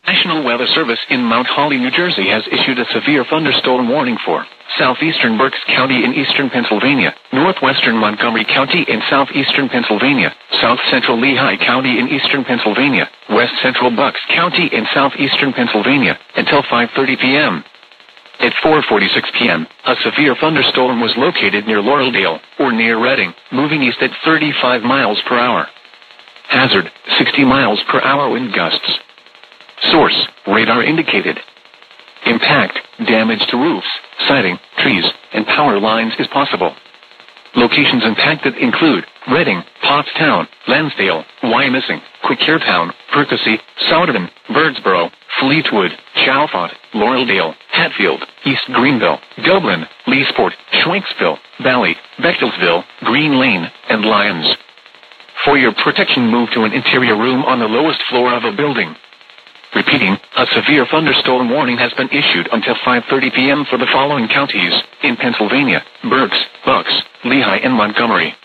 National Weather Service in Mount Holly, New Jersey has issued a severe thunderstorm warning for southeastern Berks County in eastern Pennsylvania, northwestern Montgomery County in southeastern Pennsylvania, south central Lehigh County in eastern Pennsylvania, west central Bucks County in southeastern Pennsylvania, until 5:30 p.m. At 4:46 p.m., a severe thunderstorm was located near Laureldale, or near Reading, moving east at 35 miles per hour. Hazard, 60 miles per hour wind gusts. Source, radar indicated. Impact, damage to roofs, siding, trees, and power lines is possible. Locations impacted include Reading, Pottstown, Lansdale, Wyomissing, Quakertown, Percy, Souderton, Birdsboro, Fleetwood, Chalfont, Laureldale, Hatfield, East Greenville, Dublin, Leesport, Schwenksville, Valley, Bechtelsville, Green Lane, and Lyons. For your protection, move to an interior room on the lowest floor of a building. Repeating, a severe thunderstorm warning has been issued until 5:30 p.m. for the following counties in Pennsylvania: Berks, Bucks, Lehigh, and Montgomery.